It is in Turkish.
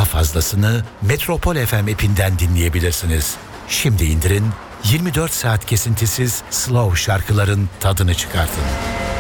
Daha fazlasını Metropol FM app'inden dinleyebilirsiniz. Şimdi indirin, 24 saat kesintisiz slow şarkıların tadını çıkartın.